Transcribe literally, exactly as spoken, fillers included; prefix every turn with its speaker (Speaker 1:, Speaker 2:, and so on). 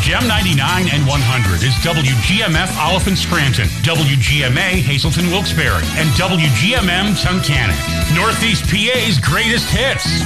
Speaker 1: Gem ninety-nine and one hundred is W G M F Oliphant Scranton, W G M A Hazleton Wilkes-Barre, and W G M M Tunkhannock. Northeast P A's greatest hits.